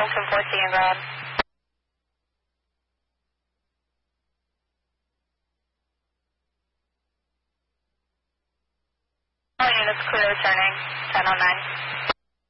Hilton 4C and ground. All units clear returning, 1009.